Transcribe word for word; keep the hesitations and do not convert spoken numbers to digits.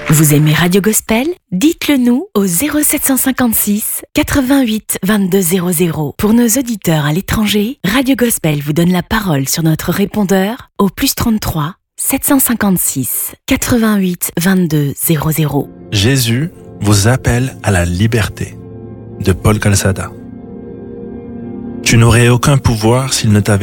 Vous aimez Radio Gospel? Dites-le nous au zéro sept cent cinquante-six quatre-vingt-huit vingt-deux zéro zéro. Pour nos auditeurs à l'étranger, Radio Gospel vous donne la parole sur notre répondeur au plus trente-trois sept cent cinquante-six quatre-vingt-huit vingt-deux zéro zéro. Jésus vous appelle à la liberté. De Paul Calzada. Tu n'aurais aucun pouvoir s'il ne t'avait